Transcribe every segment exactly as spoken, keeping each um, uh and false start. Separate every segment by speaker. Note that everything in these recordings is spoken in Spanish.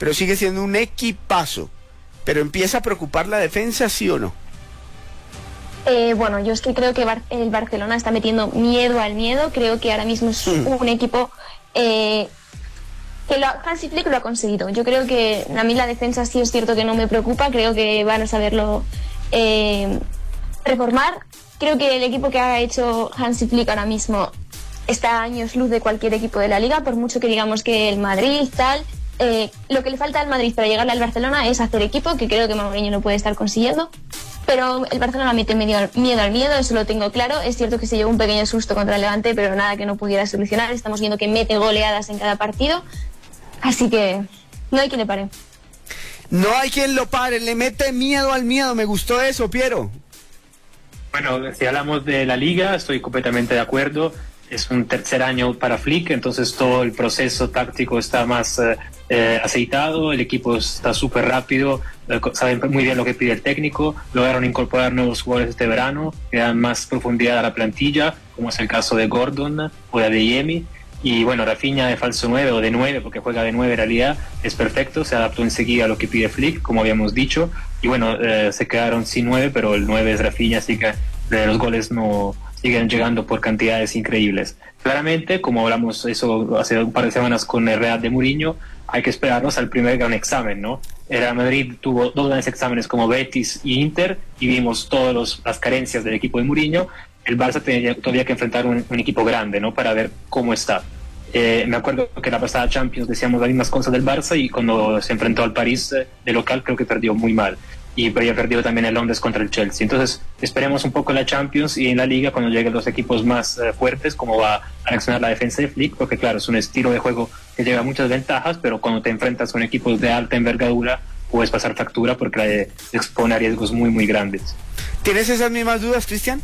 Speaker 1: pero sigue siendo un equipazo. Pero empieza a preocupar la defensa, ¿sí o no?
Speaker 2: Eh, bueno, yo es que creo que Bar- el Barcelona está metiendo miedo al miedo. Creo que ahora mismo es mm. un equipo eh, que lo, Hansi Flick lo ha conseguido. Yo creo que a mí la defensa sí es cierto que no me preocupa. Creo que van a saberlo eh, reformar. Creo que el equipo que ha hecho Hansi Flick ahora mismo está a años luz de cualquier equipo de la Liga, por mucho que digamos que el Madrid tal. Eh, lo que le falta al Madrid para llegarle al Barcelona es hacer equipo, que creo que Mourinho no puede estar consiguiendo. Pero el Barcelona mete medio, miedo al miedo, eso lo tengo claro. Es cierto que se llevó un pequeño susto contra el Levante, pero nada que no pudiera solucionar. Estamos viendo que mete goleadas en cada partido. Así que no hay quien le pare.
Speaker 1: No hay quien lo pare, le mete miedo al miedo. Me gustó eso, Piero.
Speaker 3: Bueno, si hablamos de la Liga, estoy completamente de acuerdo. Es un tercer año para Flick, entonces todo el proceso táctico está más eh, eh, aceitado, el equipo está súper rápido, eh, saben muy bien lo que pide el técnico, lograron incorporar nuevos jugadores este verano, que dan más profundidad a la plantilla, como es el caso de Gordon o de Adeyemi, y bueno, Rafinha de falso nueve o de nueve, porque juega de nueve en realidad, es perfecto, se adaptó enseguida a lo que pide Flick, como habíamos dicho, y bueno, eh, se quedaron sin nueve, pero el nueve es Rafinha, así que de los goles no siguen llegando por cantidades increíbles. Claramente, como hablamos eso hace un par de semanas con el Real de Mourinho, hay que esperarnos al primer gran examen, ¿no? El Real Madrid tuvo dos grandes exámenes como Betis y Inter y vimos todas las carencias del equipo de Mourinho. El Barça tenía todavía que enfrentar un, un equipo grande, ¿no? Para ver cómo está. Eh, me acuerdo que la pasada Champions decíamos las mismas cosas del Barça y cuando se enfrentó al París eh, de local creo que perdió muy mal. Y había perdido también el Londres contra el Chelsea. Entonces esperemos un poco en la Champions y en la Liga cuando lleguen los equipos más uh, fuertes, cómo va a reaccionar la defensa de Flick, porque claro, es un estilo de juego que lleva muchas ventajas, pero cuando te enfrentas con equipos de alta envergadura puedes pasar factura porque eh, expone a riesgos muy muy grandes.
Speaker 1: ¿Tienes esas mismas dudas, Cristian?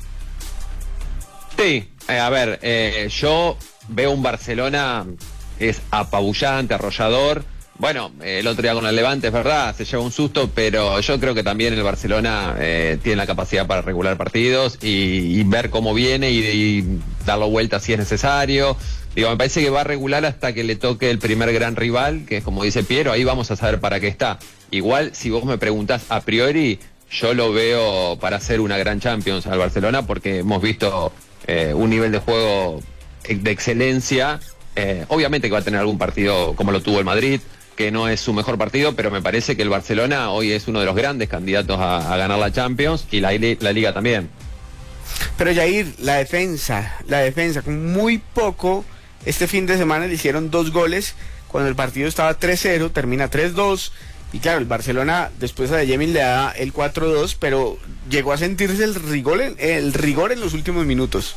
Speaker 4: Sí, eh, a ver, eh, yo veo un Barcelona que es apabullante, arrollador. Bueno, eh, el otro día con el Levante, es verdad, se lleva un susto, pero yo creo que también el Barcelona eh, tiene la capacidad para regular partidos y, y ver cómo viene y, y darlo vuelta si es necesario. Digo, me parece que va a regular hasta que le toque el primer gran rival, que es como dice Piero, ahí vamos a saber para qué está. Igual, si vos me preguntás a priori, yo lo veo para hacer una gran Champions al Barcelona, porque hemos visto eh, un nivel de juego de excelencia. Eh, obviamente que va a tener algún partido como lo tuvo el Madrid, que no es su mejor partido, pero me parece que el Barcelona hoy es uno de los grandes candidatos a, a ganar la Champions y la, la Liga también.
Speaker 1: Pero Jair, la defensa, la defensa, con muy poco, este fin de semana le hicieron dos goles, cuando el partido estaba tres cero, termina tres dos, y claro, el Barcelona después a Adeyemi le da el cuatro dos, pero llegó a sentirse el rigor, el rigor en los últimos minutos.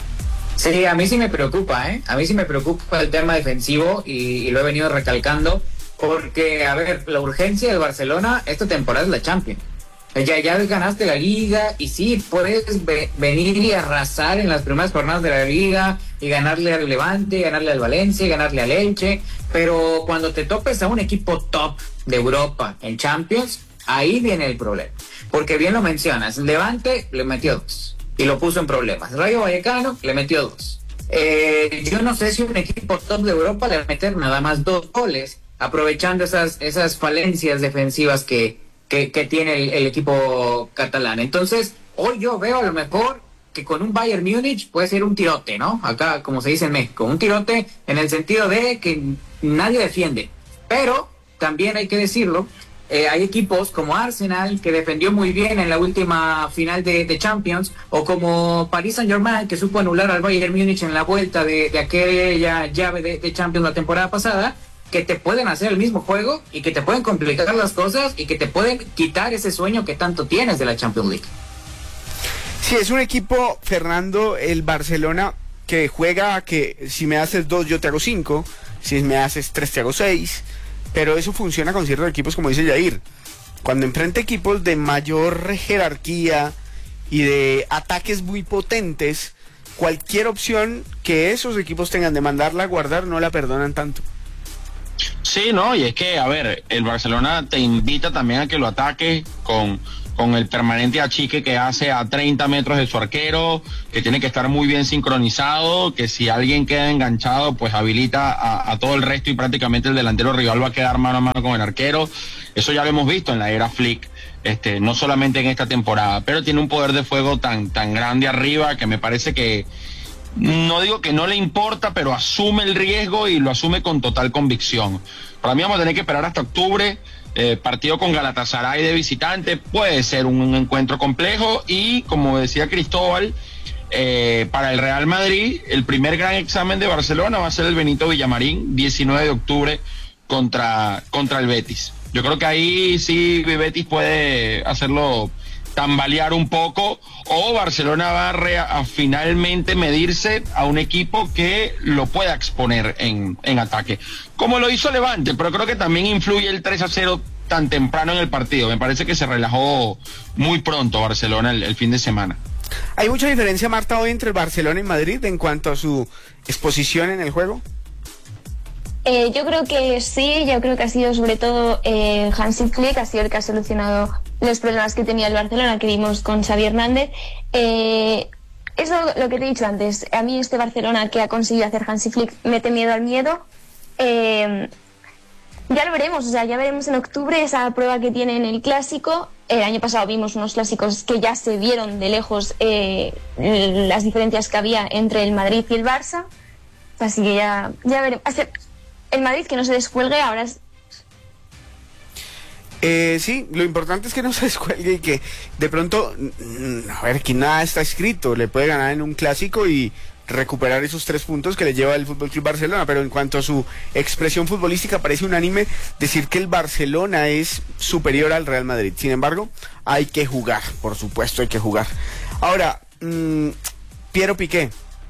Speaker 5: Sí, a mí sí me preocupa, ¿eh? A mí sí me preocupa el tema defensivo y, y lo he venido recalcando. Porque, a ver, la urgencia del Barcelona esta temporada es la Champions. Ya, ya ganaste la Liga y sí, puedes ve, venir y arrasar en las primeras jornadas de la Liga y ganarle al Levante, ganarle al Valencia, ganarle al Elche, pero cuando te topes a un equipo top de Europa en Champions, ahí viene el problema. Porque bien lo mencionas, Levante le metió dos y lo puso en problemas. Rayo Vallecano le metió dos. Eh, yo no sé si un equipo top de Europa le va a meter nada más dos goles, aprovechando esas esas falencias defensivas que, que, que tiene el, el equipo catalán. Entonces, hoy yo veo a lo mejor que con un Bayern Múnich puede ser un tirote, ¿no? Acá, como se dice en México, un tirote en el sentido de que nadie defiende. Pero, también hay que decirlo, eh, hay equipos como Arsenal, que defendió muy bien en la última final de, de Champions, o como Paris Saint-Germain, que supo anular al Bayern Múnich en la vuelta de, de aquella llave de, de Champions la temporada pasada, que te pueden hacer el mismo juego y que te pueden complicar las cosas y que te pueden quitar ese sueño que tanto tienes de la Champions League.
Speaker 1: Sí, es un equipo, Fernando, el Barcelona, que juega a que si me haces dos yo te hago cinco, si me haces tres te hago seis, pero eso funciona con ciertos equipos, como dice Jair. Cuando enfrenta equipos de mayor jerarquía y de ataques muy potentes, cualquier opción que esos equipos tengan de mandarla a guardar no la perdonan tanto.
Speaker 6: Sí, no, y es que, a ver, el Barcelona te invita también a que lo ataque con, con el permanente achique que hace a treinta metros de su arquero, que tiene que estar muy bien sincronizado, que si alguien queda enganchado, pues habilita a, a todo el resto y prácticamente el delantero rival va a quedar mano a mano con el arquero. Eso ya lo hemos visto en la era Flick, este, no solamente en esta temporada, pero tiene un poder de fuego tan, tan grande arriba que me parece que, no digo que no le importa, pero asume el riesgo y lo asume con total convicción. Para mí vamos a tener que esperar hasta octubre. Eh, partido con Galatasaray de visitante puede ser un, un encuentro complejo y, como decía Cristóbal, eh, para el Real Madrid el primer gran examen de Barcelona va a ser el Benito Villamarín, diecinueve de octubre contra, contra el Betis. Yo creo que ahí sí Betis puede hacerlo tambalear un poco, o Barcelona va a, re, a finalmente medirse a un equipo que lo pueda exponer en, en ataque, como lo hizo Levante, pero creo que también influye el tres a cero tan temprano en el partido. Me parece que se relajó muy pronto Barcelona el, el fin de semana.
Speaker 1: ¿Hay mucha diferencia, Marta, hoy entre el Barcelona y Madrid en cuanto a su exposición en el juego?
Speaker 2: Eh, yo creo que sí, yo creo que ha sido sobre todo eh, Hansi Flick, ha sido el que ha solucionado los problemas que tenía el Barcelona, que vimos con Xavi Hernández. Eh, es lo, lo que te he dicho antes, a mí este Barcelona que ha conseguido hacer Hansi Flick mete miedo al miedo. Eh, ya lo veremos, o sea, ya veremos en octubre esa prueba que tiene en el Clásico. El año pasado vimos unos clásicos que ya se vieron de lejos eh, las diferencias que había entre el Madrid y el Barça, así que ya, ya veremos. El Madrid que no se descuelgue ahora es...
Speaker 1: Eh, sí, lo importante es que no se descuelgue y que de pronto, a ver, que nada está escrito, le puede ganar en un clásico y recuperar esos tres puntos que le lleva el F C Barcelona, pero en cuanto a su expresión futbolística parece unánime decir que el Barcelona es superior al Real Madrid. Sin embargo, hay que jugar, por supuesto hay que jugar. Ahora, mmm, Piero Piqué,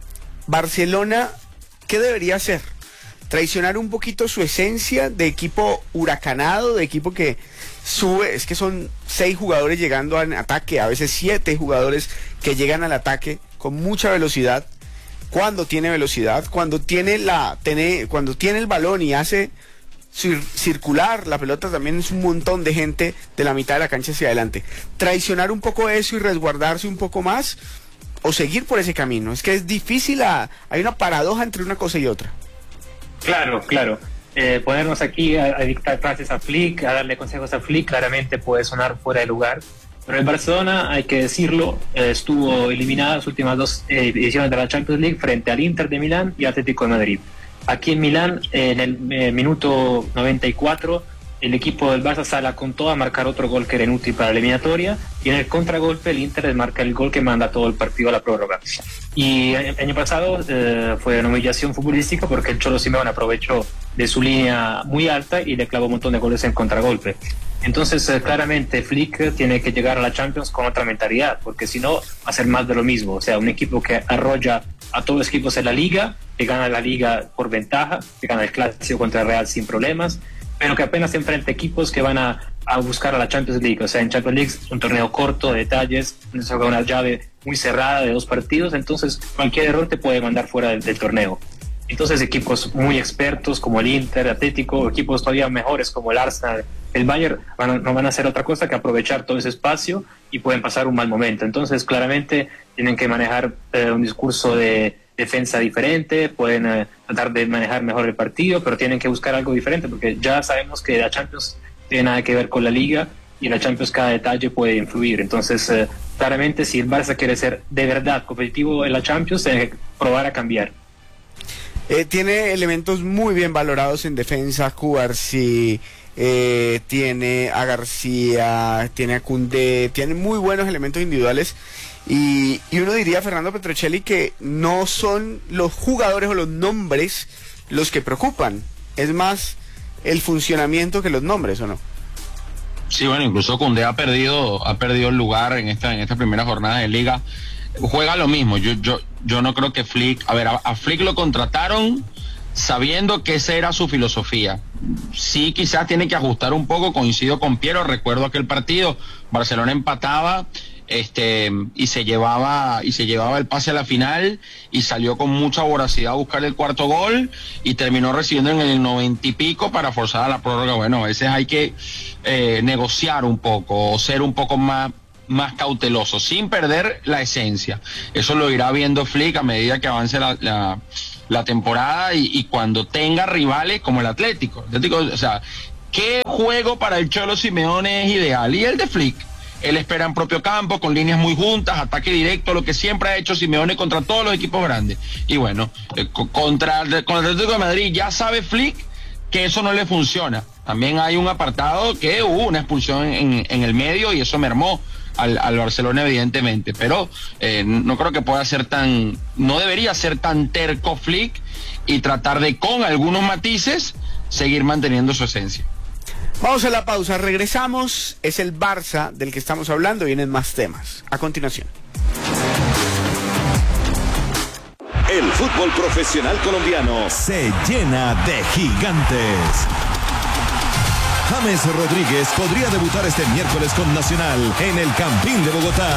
Speaker 1: Barcelona, ¿qué debería hacer? Traicionar un poquito su esencia de equipo huracanado, de equipo que sube, es que son seis jugadores llegando al ataque, a veces siete jugadores que llegan al ataque con mucha velocidad, cuando tiene velocidad, cuando tiene la tiene, cuando tiene el balón y hace cir circular la pelota, también es un montón de gente de la mitad de la cancha hacia adelante. Traicionar un poco eso y resguardarse un poco más, o seguir por ese camino. Es que es difícil, a, hay una paradoja entre una cosa y otra.
Speaker 3: Claro, claro. Eh, ponernos aquí a, a dictar frases a Flick, a darle consejos a Flick, claramente puede sonar fuera de lugar. Pero el Barcelona, hay que decirlo, eh, estuvo eliminada las últimas dos eh, ediciones de la Champions League frente al Inter de Milán y Atlético de Madrid. Aquí en Milán, eh, en el eh, minuto noventa y cuatro, el equipo del Barça sale con todo a marcar otro gol que era inútil para la eliminatoria, y en el contragolpe el Inter marca el gol que manda todo el partido a la prórroga. Y el año pasado eh, fue una humillación futbolística porque el Cholo Simeone aprovechó de su línea muy alta y le clavó un montón de goles en contragolpe. Entonces eh, claramente Flick tiene que llegar a la Champions con otra mentalidad, porque si no va a ser más de lo mismo. O sea, un equipo que arrolla a todos los equipos en la liga, que gana la liga por ventaja, que gana el Clásico contra el Real sin problemas, pero que apenas se enfrenta equipos que van a, a buscar a la Champions League. O sea, en Champions League es un torneo corto de detalles, se juega una llave muy cerrada de dos partidos, entonces cualquier error te puede mandar fuera del, del torneo. Entonces equipos muy expertos como el Inter, Atlético, equipos todavía mejores como el Arsenal, el Bayern, van a, no van a hacer otra cosa que aprovechar todo ese espacio y pueden pasar un mal momento. Entonces claramente tienen que manejar eh, un discurso de defensa diferente, pueden eh, tratar de manejar mejor el partido, pero tienen que buscar algo diferente, porque ya sabemos que la Champions tiene nada que ver con la Liga, y la Champions cada detalle puede influir. Entonces eh, claramente si el Barça quiere ser de verdad competitivo en la Champions, tiene que probar a cambiar.
Speaker 1: Eh, tiene elementos muy bien valorados en defensa, Cubarsí, eh, tiene a García, tiene a Koundé, tiene muy buenos elementos individuales. Y, y uno diría, Fernando Petrocelli, que no son los jugadores o los nombres los que preocupan, es más el funcionamiento que los nombres, ¿o no?
Speaker 6: Sí, bueno, incluso Koundé ha perdido, ha perdido el lugar en esta, en esta primera jornada de liga. Juega lo mismo, yo, yo, yo no creo que Flick, a ver, a, a Flick lo contrataron sabiendo que esa era su filosofía. Sí, quizás tiene que ajustar un poco, coincido con Piero, recuerdo aquel partido, Barcelona empataba, este, y se llevaba, y se llevaba el pase a la final, y salió con mucha voracidad a buscar el cuarto gol, y terminó recibiendo en el noventa y pico para forzar a la prórroga. Bueno, a veces hay que eh, negociar un poco, o ser un poco más más cauteloso, sin perder la esencia. Eso lo irá viendo Flick a medida que avance la, la, la temporada y, y cuando tenga rivales como el Atlético. Atlético, o sea, ¿qué juego para el Cholo Simeone es ideal? Y el de Flick. Él espera en propio campo, con líneas muy juntas, ataque directo, lo que siempre ha hecho Simeone contra todos los equipos grandes. Y bueno, eh, contra, contra el Atlético de Madrid ya sabe Flick que eso no le funciona. También hay un apartado que hubo una expulsión en, en el medio y eso mermó al, al Barcelona evidentemente. Pero eh, no creo que pueda ser tan, no debería ser tan terco Flick y tratar de, con algunos matices, seguir manteniendo su esencia.
Speaker 1: Vamos a la pausa, regresamos, es el Barça del que estamos hablando, vienen más temas. A continuación.
Speaker 7: El fútbol profesional colombiano se llena de gigantes. James Rodríguez podría debutar este miércoles con Nacional en el Campín de Bogotá.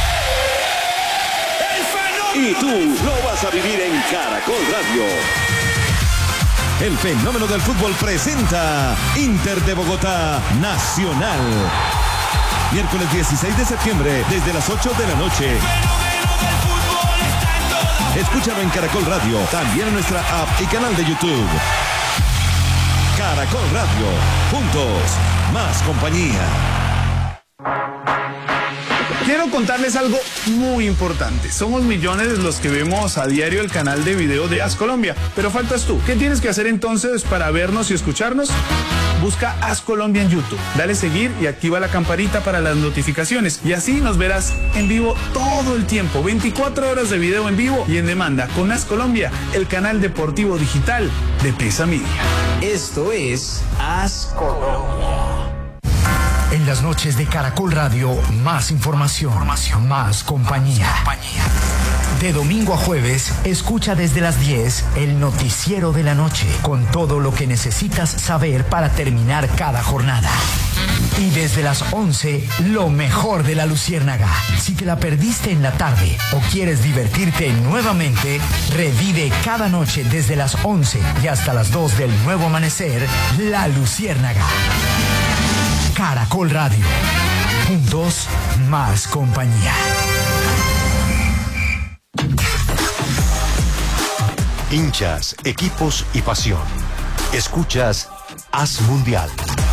Speaker 7: Y tú lo vas a vivir en Caracol Radio. El fenómeno del fútbol presenta Inter de Bogotá Nacional. Miércoles dieciséis de septiembre desde las ocho de la noche. Escúchalo en Caracol Radio, también en nuestra app y canal de YouTube. Caracol Radio, juntos, más compañía.
Speaker 8: Quiero contarles algo muy importante. Somos millones los que vemos a diario el canal de video de As Colombia, pero faltas tú. ¿Qué tienes que hacer entonces para vernos y escucharnos? Busca As Colombia en YouTube, dale seguir y activa la campanita para las notificaciones y así nos verás en vivo todo el tiempo, veinticuatro horas de video en vivo y en demanda con As Colombia, el canal deportivo digital de Pesa Media.
Speaker 9: Esto es As Colombia.
Speaker 10: En las noches de Caracol Radio, más información, información más compañía. más compañía. De domingo a jueves, escucha desde las diez el noticiero de la noche, con todo lo que necesitas saber para terminar cada jornada. Y desde las once, lo mejor de la Luciérnaga. Si te la perdiste en la tarde o quieres divertirte nuevamente, revive cada noche desde las once y hasta las dos del nuevo amanecer, La Luciérnaga. Caracol Radio. Juntos, más compañía.
Speaker 7: Hinchas, equipos y pasión. Escuchas As Mundial.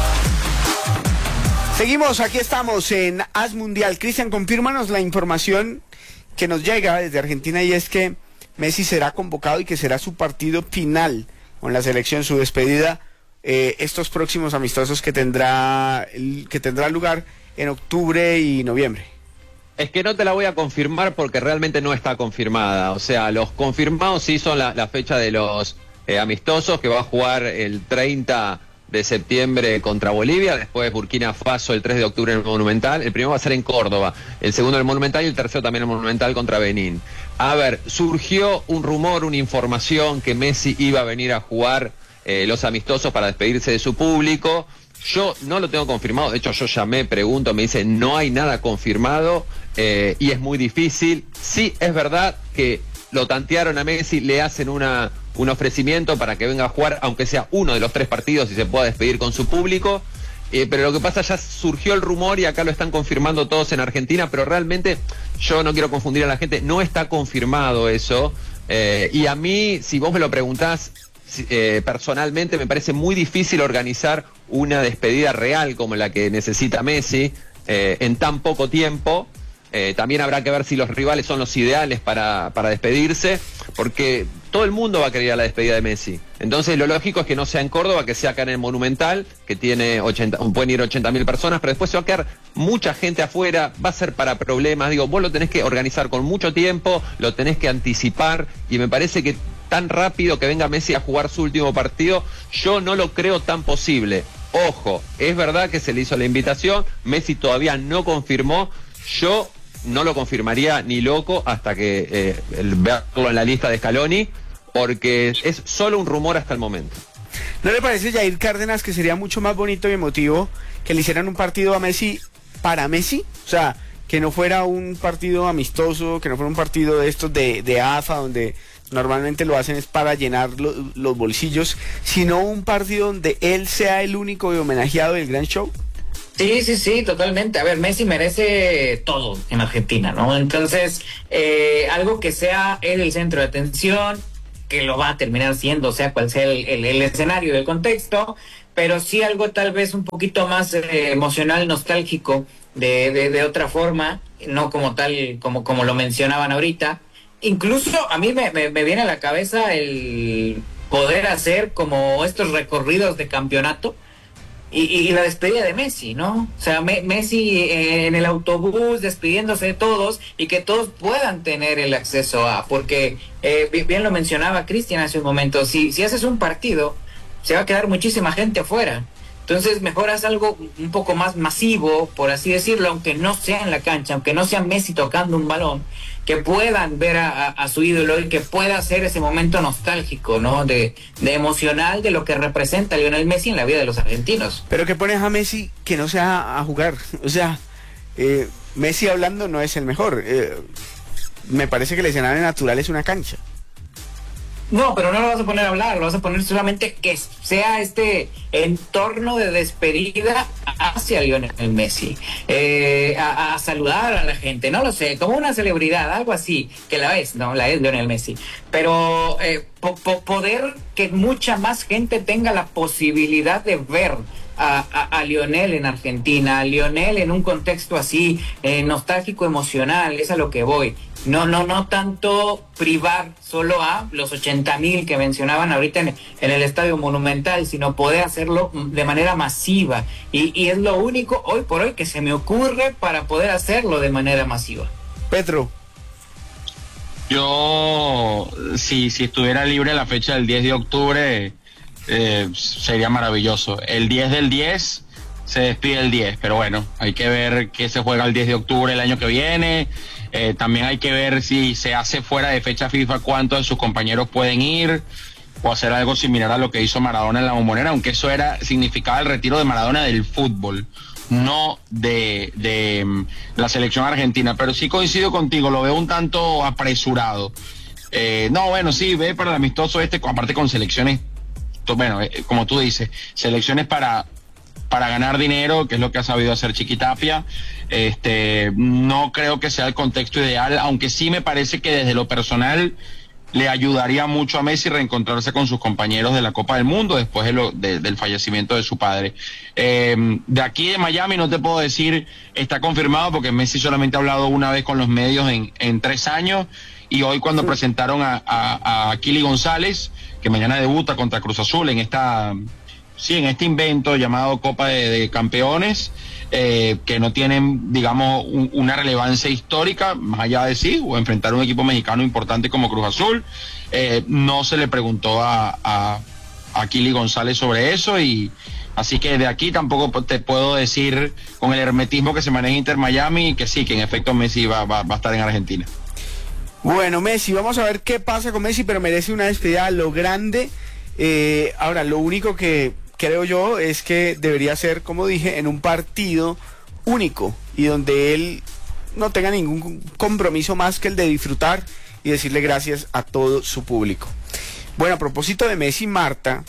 Speaker 1: Seguimos, aquí estamos en As Mundial. Cristian, confírmanos la información que nos llega desde Argentina y es que Messi será convocado y que será su partido final con la selección, su despedida. Eh, estos próximos amistosos que tendrá que tendrá lugar en octubre y noviembre.
Speaker 4: Es que no te la voy a confirmar porque realmente no está confirmada. O sea, los confirmados sí son la, la fecha de los eh, amistosos, que va a jugar el treinta de septiembre contra Bolivia, después Burkina Faso el tres de octubre en el Monumental. El primero va a ser en Córdoba, el segundo en el Monumental y el tercero también en el Monumental contra Benín. A ver, surgió un rumor, una información que Messi iba a venir a jugar Eh, los amistosos para despedirse de su público. Yo no lo tengo confirmado, de hecho yo llamé, pregunto, me dicen no hay nada confirmado eh, y es muy difícil. Sí, es verdad que lo tantearon a Messi, le hacen una, un ofrecimiento para que venga a jugar, aunque sea uno de los tres partidos y se pueda despedir con su público, eh, pero lo que pasa, ya surgió el rumor y acá lo están confirmando todos en Argentina, pero realmente yo no quiero confundir a la gente, no está confirmado eso, eh, y a mí, si vos me lo preguntás, Eh, personalmente me parece muy difícil organizar una despedida real como la que necesita Messi eh, en tan poco tiempo. Eh, también habrá que ver si los rivales son los ideales para, para despedirse, porque todo el mundo va a querer ir a la despedida de Messi. Entonces lo lógico es que no sea en Córdoba, que sea acá en el Monumental, que tiene ochenta, pueden ir ochenta mil personas, pero después se va a quedar mucha gente afuera, va a ser para problemas. Digo, vos lo tenés que organizar con mucho tiempo, lo tenés que anticipar, y me parece que tan rápido que venga Messi a jugar su último partido, yo no lo creo tan posible. Ojo, es verdad que se le hizo la invitación, Messi todavía no confirmó, yo no lo confirmaría ni loco hasta que eh, verlo en la lista de Scaloni, porque es solo un rumor hasta el momento.
Speaker 1: ¿No le parece, Jair Cárdenas, que sería mucho más bonito y emotivo que le hicieran un partido a Messi para Messi? O sea, que no fuera un partido amistoso, que no fuera un partido de estos de, de A F A, donde normalmente lo hacen es para llenar lo, los bolsillos, sino un partido donde él sea el único y homenajeado del gran show.
Speaker 5: Sí, sí, sí, totalmente. A ver, Messi merece todo en Argentina, ¿no? Entonces, eh, algo que sea él el centro de atención, que lo va a terminar siendo, sea cual sea el, el, el escenario, el contexto, pero sí algo tal vez un poquito más eh, emocional, nostálgico, de, de, de otra forma, no como tal, como, como lo mencionaban ahorita. Incluso a mí me, me, me viene a la cabeza el poder hacer como estos recorridos de campeonato, Y, y la despedida de Messi, ¿no? O sea, me, Messi eh, en el autobús despidiéndose de todos y que todos puedan tener el acceso a, porque eh, bien lo mencionaba Cristian hace un momento, si, si haces un partido, se va a quedar muchísima gente afuera. Entonces mejor haz algo un poco más masivo, por así decirlo, aunque no sea en la cancha, aunque no sea Messi tocando un balón, que puedan ver a, a, a su ídolo y que pueda ser ese momento nostálgico, ¿no? De, de emocional de lo que representa Lionel Messi en la vida de los argentinos.
Speaker 1: Pero que pones a Messi que no sea a jugar. O sea, eh, Messi hablando no es el mejor. Eh, me parece que el escenario natural es una cancha.
Speaker 5: No, pero no lo vas a poner a hablar, lo vas a poner solamente que sea este entorno de despedida hacia Lionel Messi, eh, a, a saludar a la gente, no lo sé, como una celebridad, algo así, que la es, ¿no? La es Lionel Messi, pero eh, po po poder que mucha más gente tenga la posibilidad de ver A, a, a Lionel en Argentina, a Lionel en un contexto así, eh, nostálgico, emocional, es a lo que voy. No, no, no tanto privar solo a los ochenta mil que mencionaban ahorita en, en el Estadio Monumental, sino poder hacerlo de manera masiva. Y, y es lo único hoy por hoy que se me ocurre para poder hacerlo de manera masiva.
Speaker 1: Pedro.
Speaker 6: Yo, si, si estuviera libre la fecha del diez de octubre... Eh, sería maravilloso. El diez del diez se despide el diez, pero bueno, hay que ver qué se juega el diez de octubre el año que viene. Eh, también hay que ver si se hace fuera de fecha FIFA, cuántos de sus compañeros pueden ir, o hacer algo similar a lo que hizo Maradona en la Bombonera, aunque eso era significaba el retiro de Maradona del fútbol, no de, de um, la selección argentina. Pero sí coincido contigo, lo veo un tanto apresurado. Eh, no, bueno, sí, ve para el amistoso este, aparte con selecciones, bueno, eh, como tú dices, selecciones para para ganar dinero, que es lo que ha sabido hacer Chiquitapia. Este, no creo que sea el contexto ideal, aunque sí me parece que desde lo personal le ayudaría mucho a Messi reencontrarse con sus compañeros de la Copa del Mundo después de lo, de, del fallecimiento de su padre. Eh, de aquí de Miami no te puedo decir, está confirmado, porque Messi solamente ha hablado una vez con los medios en, en tres años, y hoy cuando presentaron a, a, a Kili González, que mañana debuta contra Cruz Azul en esta, sí, en este invento llamado Copa de, de Campeones, eh, que no tienen, digamos, un, una relevancia histórica, más allá de sí, o enfrentar un equipo mexicano importante como Cruz Azul. Eh, no se le preguntó a, a, a Kili González sobre eso, y así que de aquí tampoco te puedo decir con el hermetismo que se maneja Inter Miami que sí, que en efecto Messi va, va, va a estar en Argentina.
Speaker 1: Bueno, Messi, vamos a ver qué pasa con Messi, pero merece una despedida a lo grande. Eh, ahora, lo único que creo yo es que debería ser, como dije, en un partido único y donde él no tenga ningún compromiso más que el de disfrutar y decirle gracias a todo su público. Bueno, a propósito de Messi, Marta,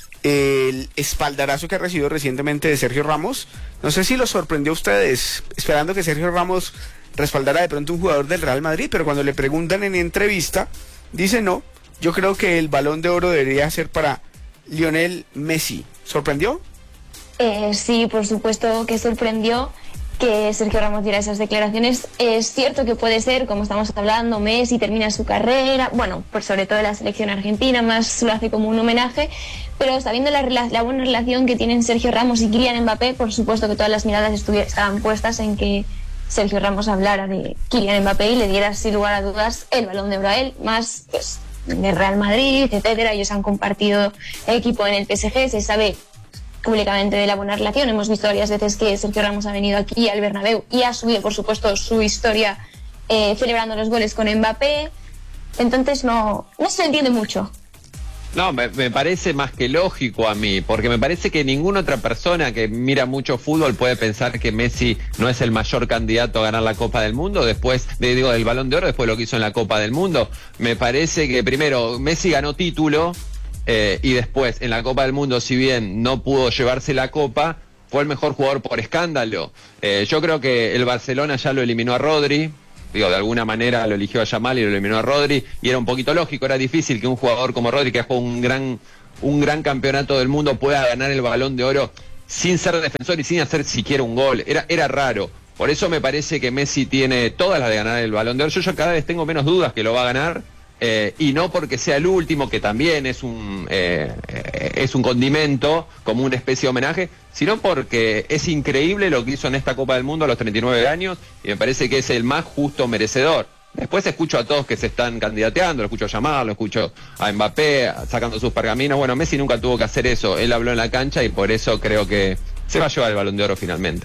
Speaker 1: el espaldarazo que ha recibido recientemente de Sergio Ramos, no sé si los sorprendió a ustedes, esperando que Sergio Ramos respaldara de pronto un jugador del Real Madrid, pero cuando le preguntan en entrevista, dice no, yo creo que el Balón de Oro debería ser para Lionel Messi. ¿Sorprendió?
Speaker 2: Eh, sí, por supuesto que sorprendió que Sergio Ramos diera esas declaraciones. Es cierto que puede ser, como estamos hablando, Messi termina su carrera, bueno, por sobre todo la selección argentina, más lo hace como un homenaje, pero sabiendo la, la buena relación que tienen Sergio Ramos y Kylian Mbappé, por supuesto que todas las miradas estaban puestas en que Sergio Ramos hablara de Kylian Mbappé y le diera sin lugar a dudas el Balón de Oro a él, más pues de Real Madrid, etcétera. Ellos han compartido equipo en el P S G, se sabe públicamente de la buena relación. Hemos visto varias veces que Sergio Ramos ha venido aquí al Bernabéu y ha subido, por supuesto, su historia eh, celebrando los goles con Mbappé. Entonces no, no se entiende mucho.
Speaker 4: No, me, me parece más que lógico a mí, porque me parece que ninguna otra persona que mira mucho fútbol puede pensar que Messi no es el mayor candidato a ganar la Copa del Mundo, después, de, digo, del Balón de Oro, después de lo que hizo en la Copa del Mundo. Me parece que primero Messi ganó título, eh, y después en la Copa del Mundo, si bien no pudo llevarse la Copa, fue el mejor jugador por escándalo. Eh, yo creo que el Barcelona ya lo eliminó a Rodri, digo, de alguna manera lo eligió a Yamal y lo eliminó a Rodri, y era un poquito lógico, era difícil que un jugador como Rodri, que ha jugado un gran, un gran campeonato del mundo, pueda ganar el Balón de Oro sin ser defensor y sin hacer siquiera un gol. Era, era raro. Por eso me parece que Messi tiene todas las de ganar el Balón de Oro. Yo, yo cada vez tengo menos dudas que lo va a ganar, eh, y no porque sea el último, que también es un, eh, eh, es un condimento, como una especie de homenaje, sino porque es increíble lo que hizo en esta Copa del Mundo a los treinta y nueve años, y me parece que es el más justo merecedor. Después escucho a todos que se están candidateando, lo escucho a Yamal, lo escucho a Mbappé sacando sus pergaminos. Bueno, Messi nunca tuvo que hacer eso, él habló en la cancha y por eso creo que se va a llevar el Balón de Oro finalmente.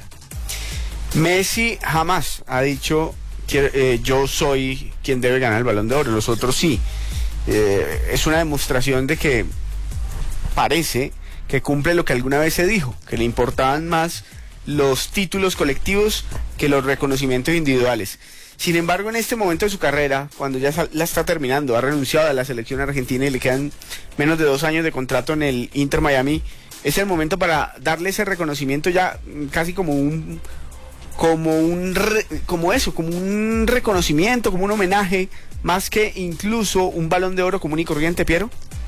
Speaker 1: Messi jamás ha dicho que eh, yo soy quien debe ganar el Balón de Oro, los otros sí. Eh, es una demostración de que parece que cumple lo que alguna vez se dijo, que le importaban más los títulos colectivos que los reconocimientos individuales. Sin embargo, en este momento de su carrera, cuando ya la está terminando, ha renunciado a la selección argentina y le quedan menos de dos años de contrato en el Inter Miami, es el momento para darle ese reconocimiento ya casi como un como un re, como eso, como un reconocimiento, como un homenaje, más que incluso un Balón de Oro común y corriente, Piero.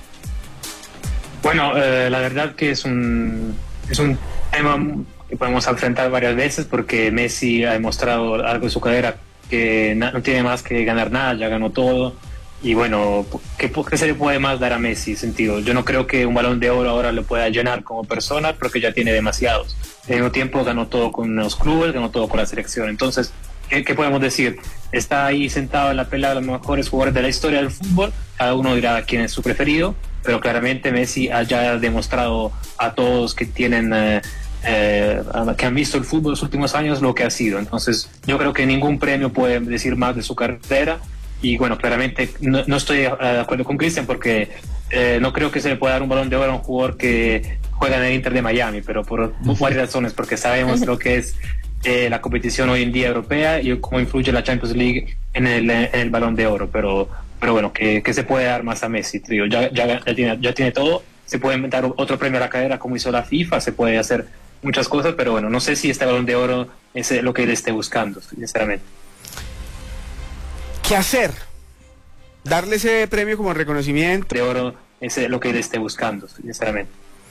Speaker 3: Bueno, eh, la verdad que es un es un tema que podemos enfrentar varias veces, porque Messi ha demostrado algo de su carrera que no tiene más que ganar nada, ya ganó todo. Y bueno, ¿qué, ¿qué se le puede más dar a Messi? Sentido, yo no creo que un Balón de Oro ahora lo pueda llenar como persona, porque ya tiene demasiados. Al mismo tiempo ganó todo con los clubes, ganó todo con la selección. Entonces, ¿qué, qué podemos decir? Está ahí sentado en la pelea de los mejores jugadores de la historia del fútbol. Cada uno dirá quién es su preferido, pero claramente Messi ha ya demostrado a todos que tienen eh, eh, que han visto el fútbol los últimos años lo que ha sido. Entonces, yo creo que ningún premio puede decir más de su carrera. Y bueno, claramente no, no estoy de acuerdo con Cristian, porque eh, no creo que se le pueda dar un Balón de Oro a un jugador que juega en el Inter de Miami, pero por varias razones, porque sabemos lo que es eh, la competición hoy en día europea y cómo influye la Champions League en el, en el Balón de Oro. Pero, pero bueno, que, que se puede dar más a Messi, tío. Ya, ya, ya, tiene, ya tiene todo. Se puede inventar otro premio a la carrera como hizo la FIFA, se puede hacer muchas cosas, pero bueno, no sé si este Balón de Oro es lo que él esté buscando, sinceramente.
Speaker 1: ¿Qué hacer? ¿Darle ese premio como reconocimiento?
Speaker 3: De oro es lo que él esté buscando, sinceramente.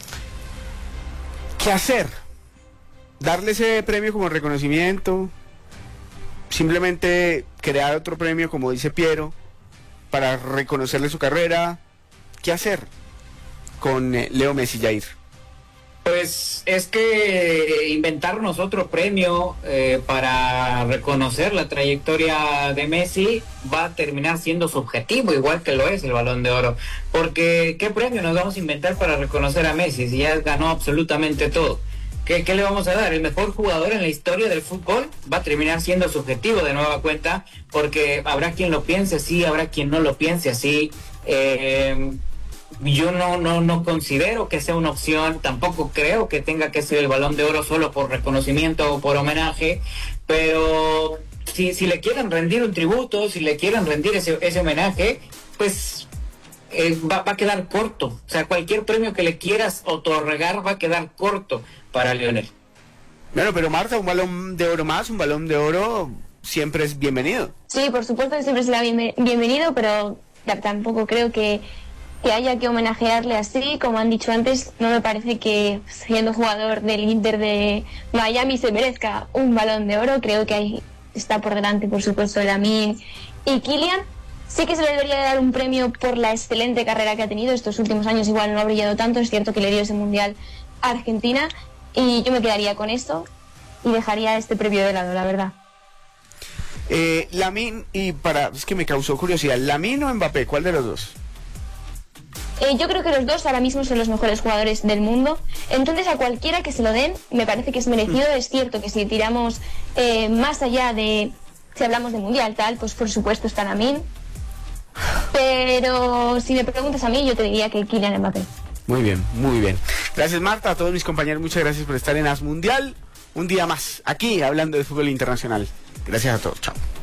Speaker 1: ¿Qué hacer? ¿Darle ese premio como reconocimiento? ¿Simplemente crear otro premio, como dice Piero, para reconocerle su carrera? ¿Qué hacer con eh, Leo Messi, Jair?
Speaker 5: Pues es que inventarnos otro premio eh, para reconocer la trayectoria de Messi va a terminar siendo subjetivo, igual que lo es el Balón de Oro. Porque ¿qué premio nos vamos a inventar para reconocer a Messi si ya ganó absolutamente todo? ¿Qué, qué le vamos a dar? ¿El mejor jugador en la historia del fútbol? Va a terminar siendo subjetivo de nueva cuenta, porque habrá quien lo piense así, habrá quien no lo piense así. Eh... Yo no, no, no considero que sea una opción, tampoco creo que tenga que ser el Balón de Oro solo por reconocimiento o por homenaje, pero si, si le quieren rendir un tributo, si le quieren rendir ese, ese homenaje, pues eh, va, va a quedar corto. O sea, cualquier premio que le quieras otorgar va a quedar corto para Lionel.
Speaker 1: Bueno, pero Marta, un Balón de Oro más, un Balón de Oro siempre es bienvenido.
Speaker 2: Sí, por supuesto que siempre será bien, bienvenido, pero tampoco creo que que haya que homenajearle así. Como han dicho antes, no me parece que siendo jugador del Inter de Miami se merezca un Balón de Oro. Creo que ahí está por delante, por supuesto, Lamine y Kylian. Sí que se le debería dar un premio por la excelente carrera que ha tenido. Estos últimos años igual no ha brillado tanto, es cierto que le dio ese Mundial a Argentina, y yo me quedaría con esto y dejaría este premio de lado, la verdad.
Speaker 1: Eh, Lamine, y para, es que me causó curiosidad, ¿Lamine o Mbappé? ¿Cuál de los dos?
Speaker 2: Eh, yo creo que los dos ahora mismo son los mejores jugadores del mundo, entonces a cualquiera que se lo den me parece que es merecido. Es cierto que si tiramos eh, más allá de, si hablamos de mundial tal, pues por supuesto está Lamine, pero si me preguntas a mí yo te diría que Kylian Mbappé.
Speaker 1: Muy bien, muy bien. Gracias, Marta, a todos mis compañeros, muchas gracias por estar en As Mundial, un día más aquí hablando de fútbol internacional. Gracias a todos, chao.